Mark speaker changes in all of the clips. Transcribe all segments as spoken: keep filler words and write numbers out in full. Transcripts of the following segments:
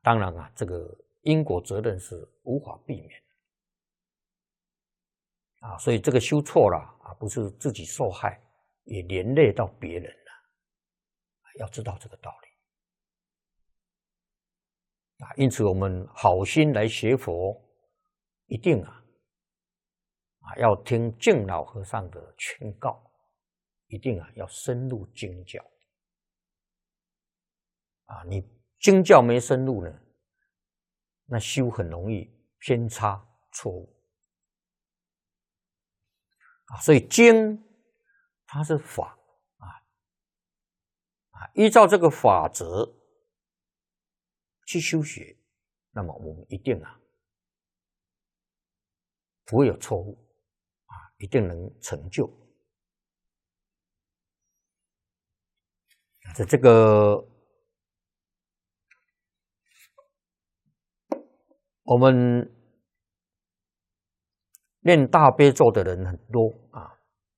Speaker 1: 当然啊，这个因果责任是无法避免啊，所以这个修错了啊，不是自己受害，也连累到别人了，要知道这个道理啊。因此，我们好心来学佛，一定啊啊要听敬老和尚的劝告，一定啊要深入经教啊。你经教没深入呢，那修很容易偏差错误啊。所以经它是法啊啊，依照这个法则去修学，那么我们一定啊不会有错误啊，一定能成就。这这个我们念大悲咒的人很多啊，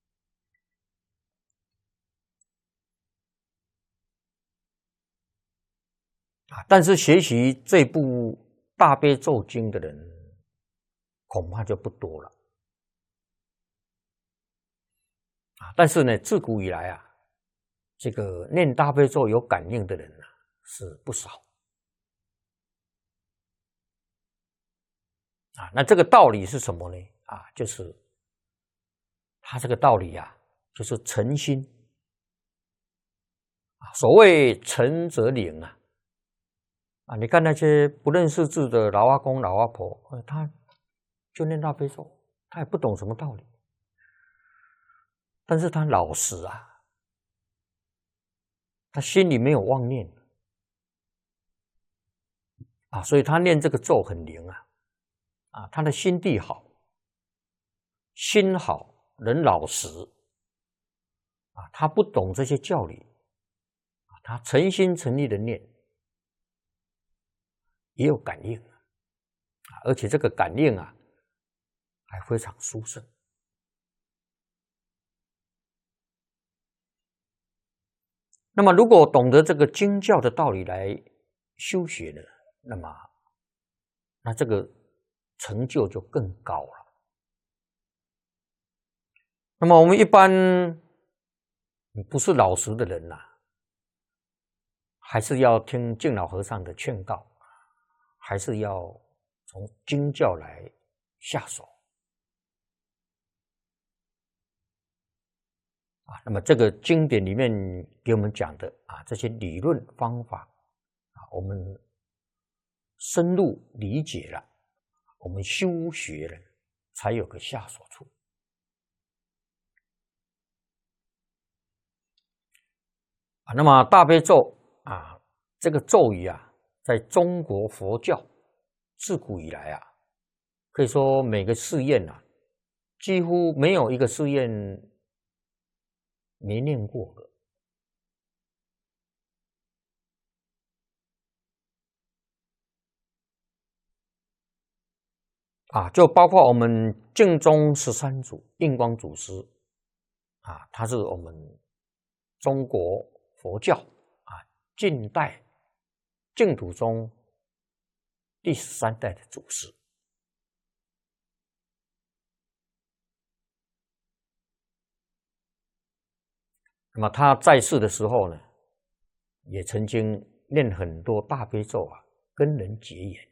Speaker 1: 但是学习这部大悲咒经的人恐怕就不多了啊。但是呢，自古以来啊，这个念大悲咒有感应的人啊是不少啊。那这个道理是什么呢？啊，就是他这个道理啊，就是诚心啊。所谓诚则灵啊。啊，你看那些不认识字的老阿公、老阿婆，他就念大悲咒，他也不懂什么道理，但是他老实啊，他心里没有妄念啊，所以他念这个咒很灵啊，啊，他的心地好，心好，人老实啊，他不懂这些教理啊，他诚心诚意的念，也有感应啊，而且这个感应啊，还非常殊胜。那么，如果懂得这个经教的道理来修学呢，那么，那这个成就就更高了。那么，我们一般不是老实的人呐、啊，还是要听敬老和尚的劝告，还是要从经教来下手啊。那么，这个经典里面给我们讲的啊，这些理论方法啊，我们深入理解了，我们修学了，才有个下手处啊。那么大悲咒啊，这个咒语啊，在中国佛教自古以来啊，可以说每个寺院啊，几乎没有一个寺院没念过的啊，就包括我们净宗十三祖印光祖师啊，他是我们中国佛教啊近代净土宗第十三代的祖师。那么他在世的时候呢，也曾经念很多大悲咒啊，跟人结缘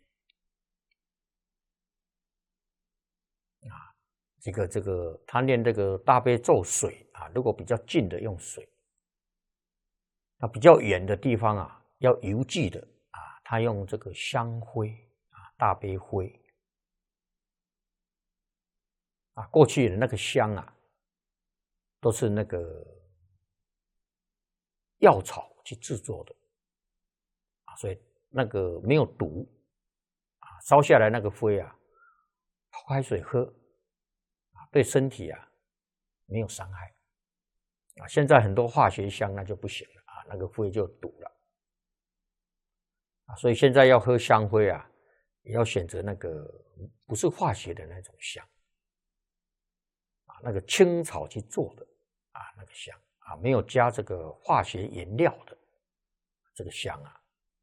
Speaker 1: 啊。这个这个，他念这个大悲咒水啊，如果比较近的用水，那比较远的地方啊，要邮寄的啊，他用这个香灰啊，大悲灰啊。过去的那个香啊，都是那个药草去制作的啊，所以那个没有毒啊，烧下来那个灰啊，泡开水喝啊，对身体啊没有伤害啊。现在很多化学香那就不行了啊，那个灰就有毒了啊，所以现在要喝香灰啊，也要选择那个不是化学的那种香啊，那个青草去做的啊，那个香啊，没有加这个化学颜料的这个香啊，